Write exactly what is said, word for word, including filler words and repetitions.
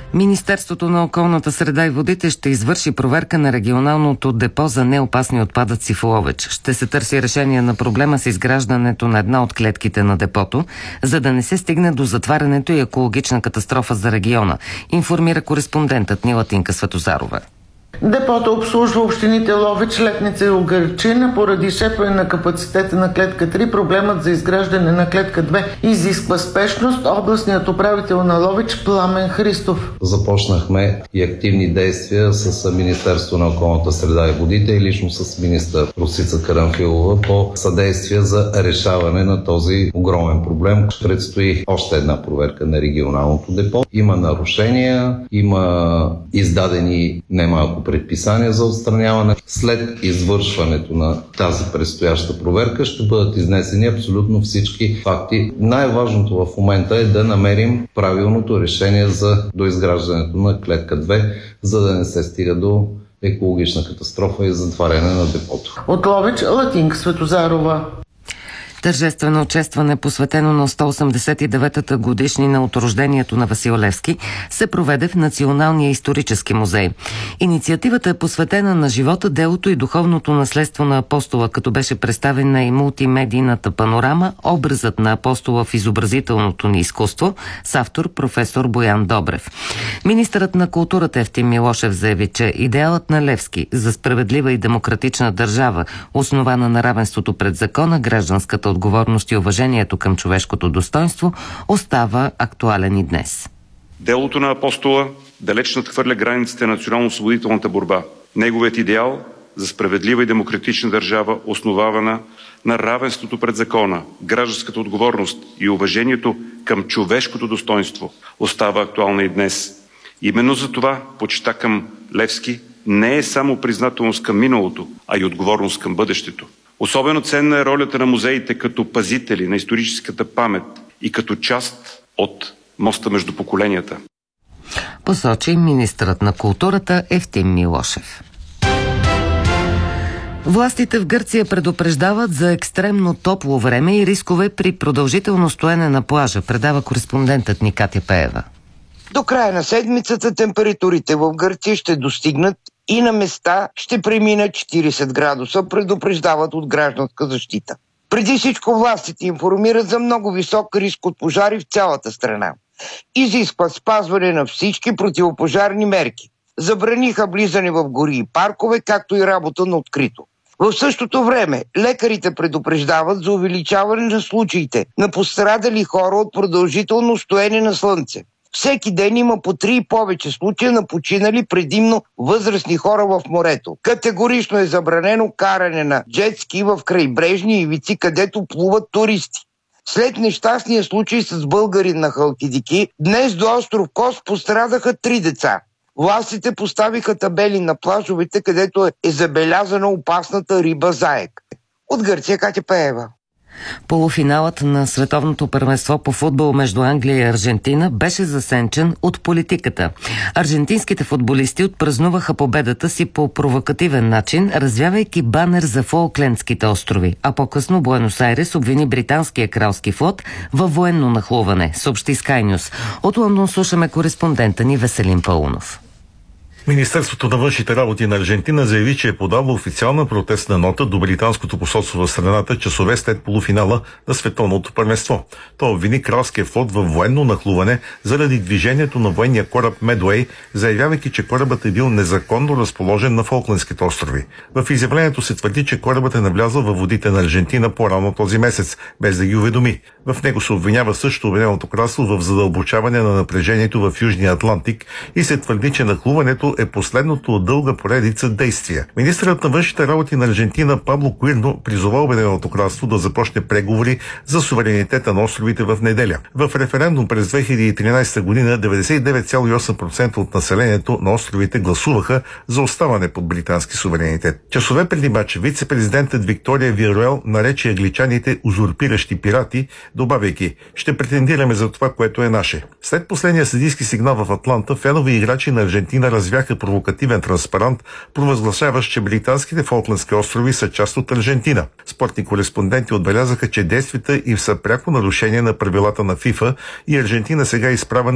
Министерството на околната среда и водите ще извърши проверка на регионалното депо за неопасни отпадъци в Ловеч. Ще се търси решение на проблема с изграждането на една от клетките на депото, за да не се стигне до затварянето и екологична катастрофа за региона, информира кореспондентът ни Латинка Светозарова. Депото обслужва общините Ловеч, Летница и Угърчин. Поради шепване на капацитета на клетка три, проблемът за изграждане на клетка две изисква спешност. Областният управител на Ловеч Пламен Христов. Започнахме и активни действия с Министерство на околната среда и водите и лично с министър Росица Карамфилова по съдействие за решаване на този огромен проблем. Предстои още една проверка на регионалното депо. Има нарушения, има издадени немалко предписания за отстраняване. След извършването на тази предстояща проверка ще бъдат изнесени абсолютно всички факти. Най-важното в момента е да намерим правилното решение за доизграждането на клетка две, за да не се стига до екологична катастрофа и затваряне на депото. От Ловеч, Латинка Светозарова. Тържествено честване, посветено на сто осемдесет и деветата годишнина от рождението на Васил Левски, се проведе в Националния исторически музей. Инициативата е посветена на живота, делото и духовното наследство на апостола, като беше представена и мултимедийната панорама "Образът на апостола в изобразителното ни изкуство" с автор професор Боян Добрев. Министърът на културата Евтим Милошев заяви, че идеалът на Левски за справедлива и демократична държава, основана на равенството пред закона, гражданската отговорност и уважението към човешкото достоинство, остава актуален и днес. Делото на апостола далеч надхвърля границите на национално-освободителната борба. Неговият идеал за справедлива и демократична държава, основавана на равенството пред закона, гражданската отговорност и уважението към човешкото достоинство, остава актуална и днес. Именно за това почита към Левски не е само признателност към миналото, а и отговорност към бъдещето. Особено ценна е ролята на музеите като пазители на историческата памет и като част от моста между поколенията. Посочи министърът на културата Евтим Милошев. Властите в Гърция предупреждават за екстремно топло време и рискове при продължително стоене на плажа, предава кореспондентът ни Катя Пеева. До края на седмицата температурите в Гърция ще достигнат и на места ще преминат четирийсет градуса, предупреждават от Гражданска защита. Преди всичко властите информират за много висок риск от пожари в цялата страна. Изискват спазване на всички противопожарни мерки. Забраниха влизане в гори и паркове, както и работа на открито. В същото време лекарите предупреждават за увеличаване на случаите на пострадали хора от продължително стоене на слънце. Всеки ден има по три и повече случая на починали предимно възрастни хора в морето. Категорично е забранено каране на джетски в крайбрежни ивици, където плуват туристи. След нещастния случай с българин на Халкидики, днес до остров Кос пострадаха три деца. Властите поставиха табели на плажовете, където е забелязана опасната риба заек. От Гърция, Катя Пеева. Полуфиналът на световното първенство по футбол между Англия и Аржентина беше засенчен от политиката. Аржентинските футболисти отпразнуваха победата си по провокативен начин, развявайки банер за Фолклендските острови, а по-късно Буенос Айрес обвини британския кралски флот във военно нахлуване, съобщи Sky News. От Лондон слушаме кореспондента ни Веселин Паунов. Министерството на външните работи на Аржентина заяви, че е подало официална протестна нота до британското посолство в страната часове след полуфинала на световното първенство. То обвини кралския флот във военно нахлуване заради движението на военния кораб Медуей, заявявайки, че корабът е бил незаконно разположен на Фолклендските острови. В изявлението се твърди, че корабът е навлязъл във водите на Аржентина по-рано този месец, без да ги уведоми. В него се обвинява също Обединеното кралство в задълбочаване на напрежението в Южния Атлантик и се твърди, че нахлуването е последното от дълга поредица действия. Министърът на външните работи на Аржентина Пабло Куирно призова Обединеното кралство да започне преговори за суверенитета на островите в неделя. В референдум през две хиляди и тринадесета година деветдесет и девет цяло и осем процента от населението на островите гласуваха за оставане под британски суверенитет. Часове преди матча вице-президентът Виктория Вируел нарече англичаните узурпиращи пирати, добавяйки: "Ще претендираме за това, което е наше." След последния съдийски сигнал в Атланта, фенове и играчи на Аржентина развяха провокативен транспарант, провъзгласяващ, че британските Фолклендски острови са част от Аржентина. Спортни кореспонденти отбелязаха, че действията им са пряко нарушение на правилата на ФИФА и Аржентина сега е изправена